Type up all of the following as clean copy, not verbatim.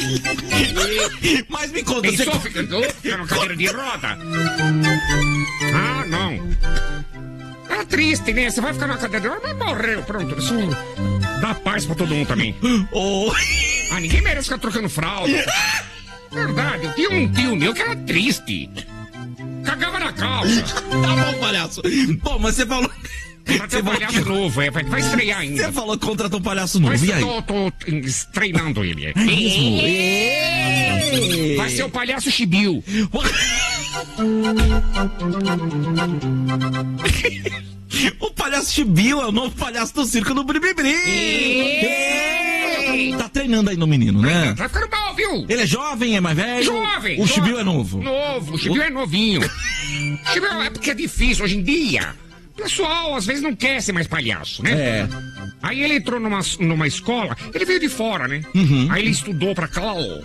Mas me conta, Pensou ficando na cadeira de roda? Ah, não. É triste, né? Você vai ficar na cadeira de roda, mas morreu, pronto. Isso dá paz pra todo mundo também. Oh. Ah, ninguém merece ficar trocando fralda. Verdade, eu tinha um tio meu que era triste. Cagava na calça. Tá bom, palhaço. Pô, mas você falou... Vai ter um palhaço novo, vai estrear ainda. Você falou que contratou um palhaço novo, Mas e aí? tô treinando ele. É mesmo? Vai ser o palhaço Chibiu. O palhaço Chibiu é o novo palhaço do circo do Bribibri. Tá treinando aí no menino, né? Tá ficando bom, viu? Ele é jovem, é mais velho? Jovem! O Chibiu é novo? Novo, o Chibiu é novinho. Chibiu é porque é difícil hoje em dia. O pessoal às vezes não quer ser mais palhaço, né? É. Aí ele entrou numa escola, ele veio de fora, né? Aí ele estudou pra Clau.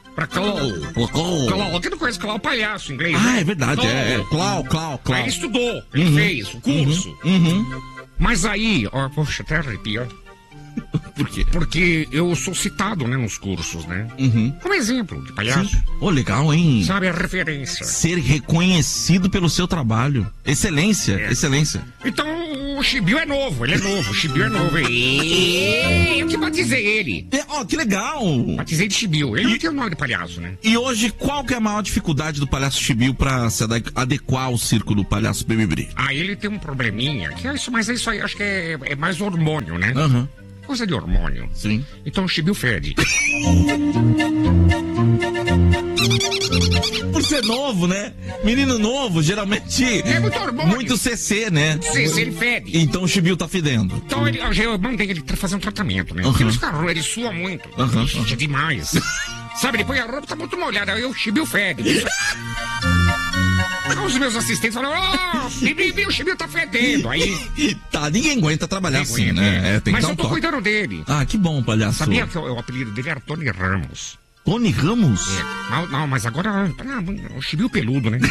Quem não conhece Clau? Palhaço em inglês. Ah, né? é verdade, Clau. Aí ele estudou, ele fez o curso. Mas aí, ó, poxa, até arrepia. Por quê? Porque eu sou citado, né, nos cursos, né? Como exemplo de palhaço. Ô, legal, hein? Sabe a referência. Ser reconhecido pelo seu trabalho. Excelência, excelência. Então o Chibiu é novo, ele é novo, o Chibiu é novo. Eu que batizei ele. Ó, que legal. Batizei de Chibiu, ele não tem o nome de palhaço, né? E hoje, qual que é a maior dificuldade do palhaço Chibiu pra se adequar ao circo do palhaço Bribibri? Ah, ele tem um probleminha, que é isso, mas é isso aí, acho que é mais hormônio, né? Coisa de hormônio. Sim. Então o Chibiu fede. Por ser novo, né? Menino novo, geralmente... É muito hormônio. Muito CC, né? CC, ele fede. Então o Chibiu tá fedendo. Então eu mandei ele fazer um tratamento, né? Porque ele sua muito. Ixi, é demais. Sabe, depois a roupa tá muito molhada, aí o Chibiu fede. Os meus assistentes falaram, o Chibiu tá fedendo. Aí... Tá, ninguém aguenta trabalhar assim, né? Tem que Mas dar um eu tô toque. cuidando dele. Ah, que bom, palhaço. Sabia que o apelido dele era Tony Ramos? Tony Ramos? Não, mas agora o Chibiu peludo, né?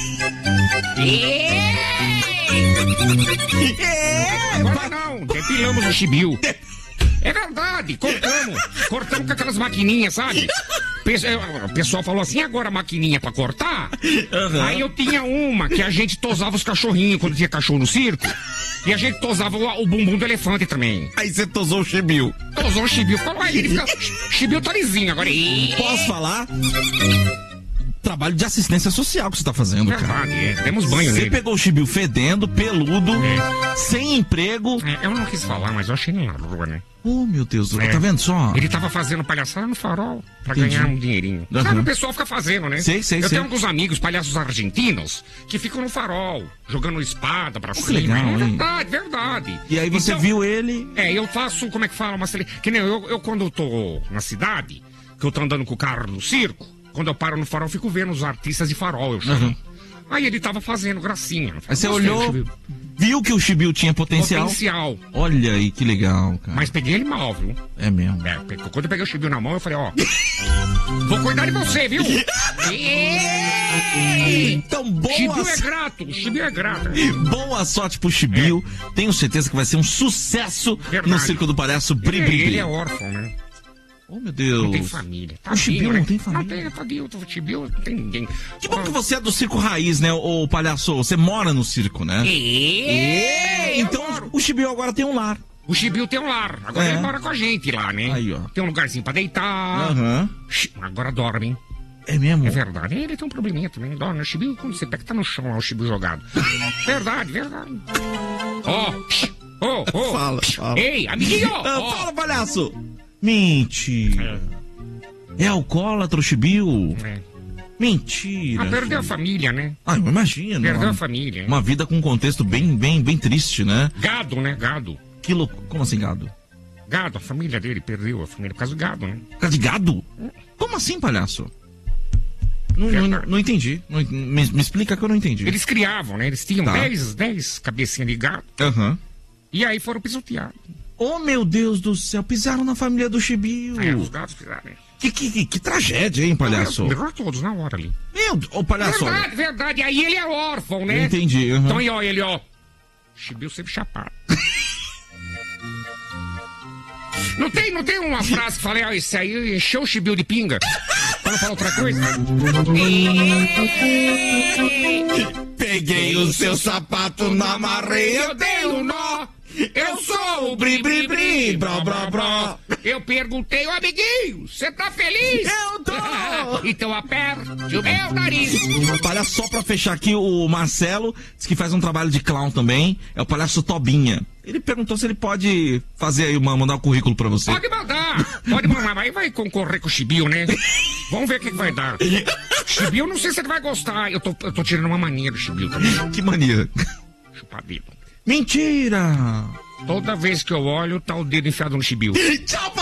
Agora não, depilamos o Chibiu. É verdade, cortamos com aquelas maquininhas, sabe? O pessoal falou assim, agora a maquininha pra cortar? Aí eu tinha uma que a gente tosava os cachorrinhos quando tinha cachorro no circo. E a gente tosava o bumbum do elefante também. Aí você tosou o Chibiu. Tosou o Chibiu. Ele fica... Chibiu tá lisinho agora. Posso falar? Trabalho de assistência social que você tá fazendo, cara. Demos banho nele. Você pegou o Chibiu fedendo, peludo, sem emprego. Eu não quis falar, mas eu achei ele na rua, né? Oh, meu Deus, tá vendo só? Ele tava fazendo palhaçada no Farol pra ganhar um dinheirinho. Sabe, o pessoal fica fazendo, né? Sei. Eu tenho alguns amigos, palhaços argentinos, que ficam no Farol, jogando espada pra cima. Que legal, hein? Verdade. E aí você viu ele... eu faço, como é que fala? Que nem eu quando eu tô na cidade, que eu tô andando com o carro no circo, quando eu paro no Farol, eu fico vendo os artistas de Farol, eu chamo. Aí ele tava fazendo gracinha. Aí você olhou, viu que o Chibiu tinha potencial? Olha aí, que legal, cara. Mas peguei ele mal, viu? É mesmo. Quando eu peguei o Chibiu na mão, eu falei, vou cuidar de você, viu? Então, boa... Chibiu é grato. Boa sorte pro Chibiu. Tenho certeza que vai ser um sucesso no Circo do Palhaço Bribibri. Ele é órfão, né? Oh, meu Deus. Não tem família. O Chibiu não tem família? Não tem, tadinho. O Chibiu não tem ninguém. Que bom que você é do circo raiz, né, ô palhaço? Você mora no circo, né? Então o Chibiu agora tem um lar. O Chibiu tem um lar. Agora ele mora com a gente lá, né? Aí, ó. Tem um lugarzinho pra deitar. Agora dorme, hein? É mesmo? É verdade. Ele tem um probleminha também. Dorme. O Chibiu, quando você pega, tá no chão lá, o Chibiu jogado. Verdade. Fala. Ei, amiguinho! Fala, palhaço! Mentira. É alcoólatra o Chibiu? Mentira. Perdeu a família, né? Eu imagino. Perdeu a família. Uma vida com um contexto bem triste, né? Gado, né? Gado. Que louco. Como assim, gado? Gado, a família dele perdeu a família por causa do gado, né? Por causa de gado? Como assim, palhaço? Não entendi. Me explica que eu não entendi. Eles criavam, né? Eles tinham 10 cabecinhas de gado. E aí foram pisoteados. Oh, meu Deus do céu, pisaram na família do Chibiu. Os gatos pisaram. Que tragédia, hein, palhaço? Melhor todos na hora ali. Ô, palhaço. Verdade. Aí ele é órfão, né? Entendi. Então, ele, Chibiu sempre chapado. Não tem uma frase que fala, isso aí encheu o chibio de pinga? Pra não falar outra coisa? Peguei o seu sapato, não amarrei, eu dei um nó. Eu sou o bri-bri-bri, bró-bró-bró. Eu perguntei, ô amiguinho, você tá feliz? Eu tô! Então aperte o meu nariz. Palhaço, só pra fechar aqui, o Marcelo diz que faz um trabalho de clown também. É o palhaço Tobinha. Ele perguntou se ele pode fazer aí, mandar um currículo pra você. Pode mandar, mas vai concorrer com o Chibio, né? Vamos ver o que vai dar. Chibio, não sei se ele vai gostar. Eu tô tirando uma mania do Chibio também. Que mania? Chupar dedo. Mentira! Toda vez que eu olho, tá o dedo enfiado no Chibio. Tchau,